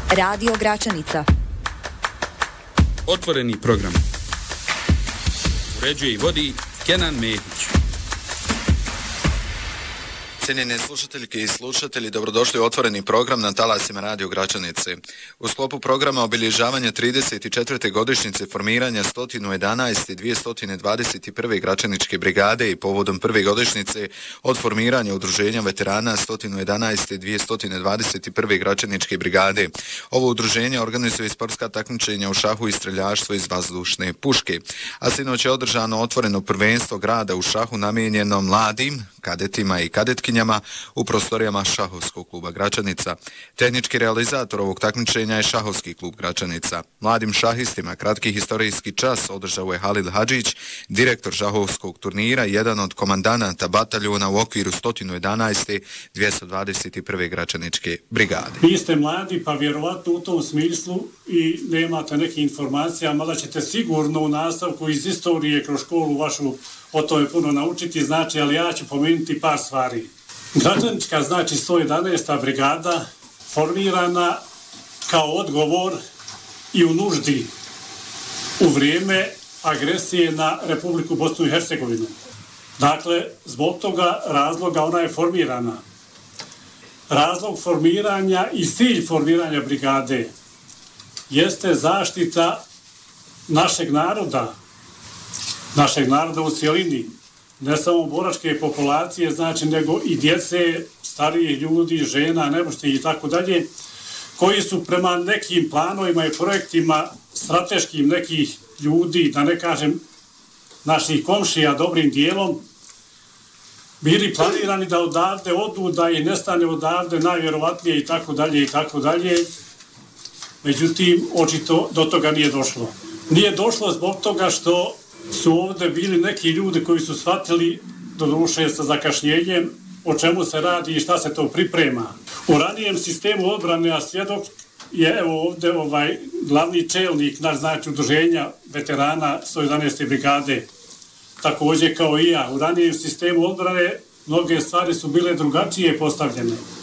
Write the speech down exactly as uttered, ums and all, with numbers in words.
Radio Gračanica. Otvoreni program. Uređuje i vodi Kenan Mehić. Cijenjene slušateljke i slušatelji, dobrodošli u otvoreni program na talasima Radio Gračanice. U sklopu programa obilježavanja trideset četvrte godišnjice formiranja sto jedanaeste i dvjesto dvadeset prve Gračaničke brigade i povodom prve godišnjice od formiranja udruženja veterana sto jedanaeste i dvjesto dvadeset prve Gračaničke brigade. Ovo udruženje organizuje sportska takmičenja u šahu i streljaštvo iz vazdušne puške. A sinoć je održano otvoreno prvenstvo grada u šahu namijenjeno mladim kadetima i kadetkinjama u prostorijama Šahovskog kluba Gračanica. Tehnički realizator ovog takmičenja je Šahovski klub Gračanica. Mladim šahistima kratki historijski čas održao je Halil Hadžić, direktor šahovskog turnira i jedan od komandanata bataljona u okviru sto jedanaeste i dvjesto dvadeset prve Gračaničke brigade. Vi ste mladi, pa vjerovatno u tom smislu i nemate neke informacije, mada ćete sigurno u nastavku iz istorije kroz školu vašu o tome puno naučiti, znači, ali ja ću pomenuti par stvari. Gračanička, znači sto jedanaesta brigada, formirana kao odgovor i u nuždi u vrijeme agresije na Republiku Bosnu i Hercegovinu. Dakle, zbog toga razloga ona je formirana. Razlog formiranja i cilj formiranja brigade jeste zaštita našeg naroda, našeg naroda u cijelini, ne samo boračke populacije, znači, nego i djece, starijih ljudi, žena, nemoćnih i tako dalje, koji su prema nekim planovima i projektima strateškim nekih ljudi, da ne kažem naših komšija dobrim dijelom, bili planirani da odavde odu, da ih nestane odavde najvjerovatnije i tako dalje i tako dalje. Međutim, očito do toga nije došlo. Nije došlo zbog toga što su ovdje bili neki ljudi koji su shvatili, doduše sa zakašnjenjem, o čemu se radi i šta se to priprema. U ranijem sistemu odbrane, a svjedok je evo ovdje ovaj glavni čelnik, naš znači udruženja veterana sto jedanaeste brigade, također kao i ja. U ranijem sistemu odbrane mnoge stvari su bile drugačije postavljene.